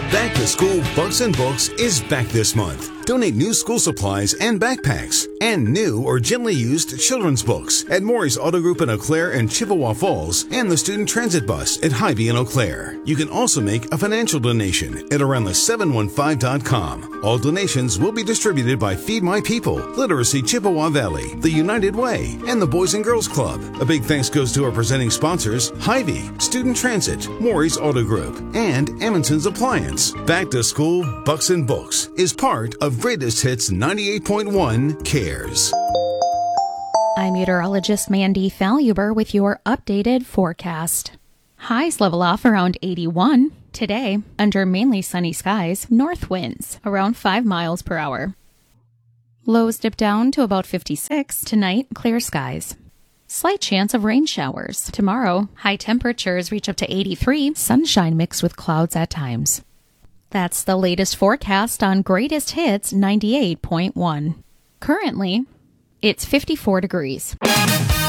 Back to School Bucks and Books is back this month. Donate new school supplies and backpacks and new or gently used children's books at Maury's Auto Group in Eau Claire and Chippewa Falls and the Student Transit Bus at Hy-Vee in Eau Claire. You can also make a financial donation at aroundthe715.com. All donations will be distributed by Feed My People, Literacy Chippewa Valley, the United Way, and the Boys and Girls Club. A big thanks goes to our presenting sponsors, Hy-Vee, Student Transit, Maury's Auto Group, and Emmonson's Appliance. Back to School Bucks and Books is part of Greatest Hits 98.1 Cares. I'm meteorologist Mandy Faluber with your updated forecast. Highs level off around 81. Today, under mainly sunny skies, north winds around 5 miles per hour. Lows dip down to about 56. Tonight, clear skies. Slight chance of rain showers. Tomorrow, high temperatures reach up to 83. Sunshine mixed with clouds at times. That's the latest forecast on Greatest Hits 98.1. Currently, it's 54 degrees.